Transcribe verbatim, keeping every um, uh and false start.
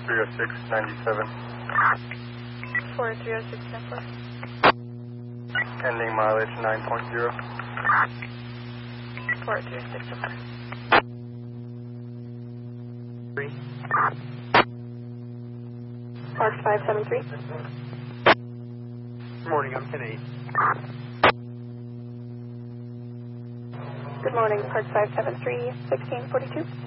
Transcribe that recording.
three oh six ninety-seven. four three oh six nine four. Ending mileage nine point zero. four three oh six nine four. Three. Park five seven three. Good morning, I'm ten eight. Good morning, Park five seven three, sixteen forty-two.